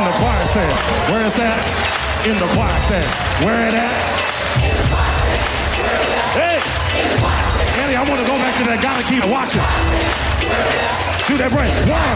the choir stand. Where is that? In the choir stand. Where it at? Hey! Annie, I want to go back to that. Gotta keep watching. Do that break. 1,